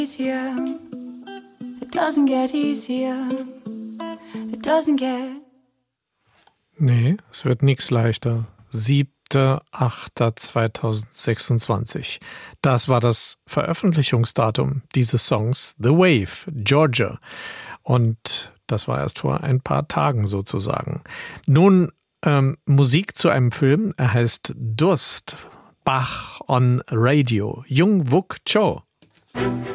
easier. It doesn't get easier. It doesn't get. Nee, es wird nichts leichter. 7.8.2026. Das war das Veröffentlichungsdatum dieses Songs The Wave, Georgia. Und das war erst vor ein paar Tagen sozusagen. Nun Musik zu einem Film. Er heißt Durst. Bach on Radio. Jung Wook Cho.